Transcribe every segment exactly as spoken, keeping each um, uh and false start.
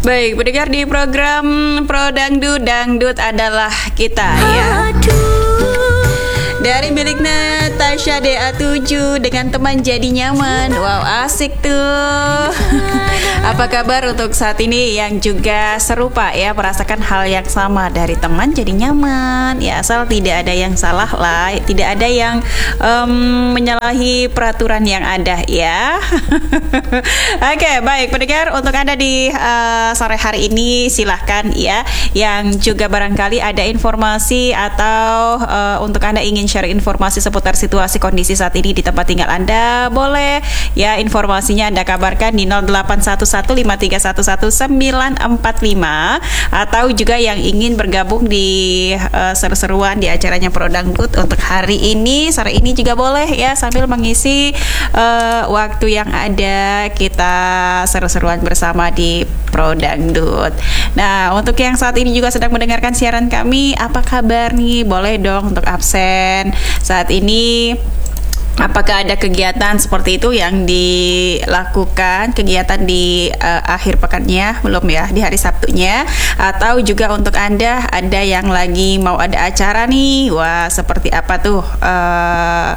Baik, pendengar di program Pro Dangdut, Dangdut adalah kita ya. Dari milik Natasha D A tujuh dengan teman jadi nyaman. Wow, asik tuh. Apa kabar untuk saat ini yang juga serupa ya, merasakan hal yang sama dari teman jadi nyaman. Ya, asal tidak ada yang salah lah, tidak ada yang um, menyalahi peraturan yang ada ya. Oke, okay, baik pendengar, untuk Anda di uh, sore hari ini silahkan ya, yang juga barangkali ada informasi atau uh, untuk Anda ingin share informasi seputar situasi kondisi saat ini di tempat tinggal Anda, boleh ya, informasinya Anda kabarkan di nol delapan satu satu lima tiga satu satu sembilan empat lima, atau juga yang ingin bergabung di uh, seru-seruan di acaranya Pro Dangdut untuk hari ini, sore ini juga boleh ya, sambil mengisi uh, waktu yang ada, kita seru-seruan bersama di Pro Dangdut. Nah, untuk yang saat ini juga sedang mendengarkan siaran kami, apa kabar nih? Boleh dong untuk absen saat ini. Apakah ada kegiatan seperti itu yang dilakukan, kegiatan di uh, akhir pekannya, belum ya, di hari Sabtunya? Atau juga untuk Anda ada yang lagi mau ada acara nih? Wah, seperti apa tuh? Uh,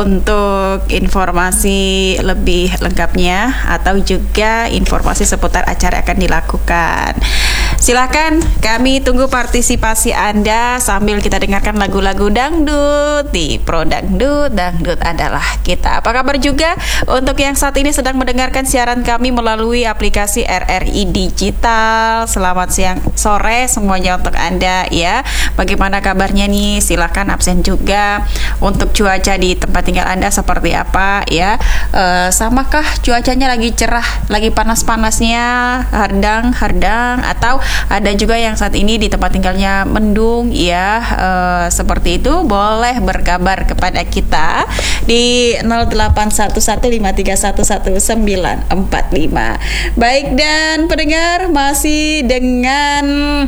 untuk informasi lebih lengkapnya atau juga informasi seputar acara akan dilakukan, silakan kami tunggu partisipasi Anda sambil kita dengarkan lagu-lagu dangdut di Pro Dangdut, Dangdut adalah kita. Apa kabar juga untuk yang saat ini sedang mendengarkan siaran kami melalui aplikasi R R I Digital. Selamat siang, sore semuanya untuk Anda ya. Bagaimana kabarnya nih? Silakan absen juga. Untuk cuaca di tempat tinggal Anda seperti apa ya? E, samakah cuacanya lagi cerah, lagi panas-panasnya, hardang-hardang, atau ada juga yang saat ini di tempat tinggalnya mendung ya, e, seperti itu? Boleh berkabar kepada kita di nol delapan satu satu lima tiga satu satu sembilan empat lima. Baik, dan pendengar masih dengan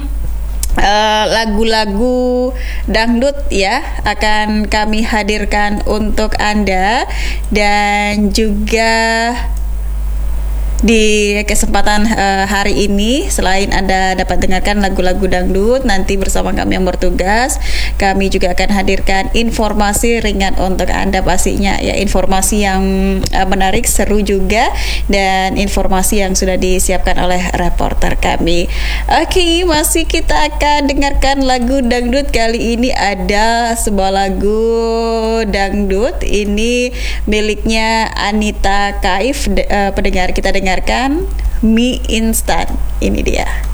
uh, lagu-lagu dangdut ya, akan kami hadirkan untuk Anda. Dan juga di kesempatan uh, hari ini, selain Anda dapat dengarkan lagu-lagu dangdut, nanti bersama kami yang bertugas, kami juga akan hadirkan informasi ringan untuk Anda pastinya ya, informasi yang uh, menarik, seru juga, dan informasi yang sudah disiapkan oleh reporter kami. Oke, okay, masih kita akan dengarkan lagu dangdut. Kali ini ada sebuah lagu dangdut, ini miliknya Anita Kaif. Uh, pendengar, kita dengar dengarkan Mie Instan, ini dia.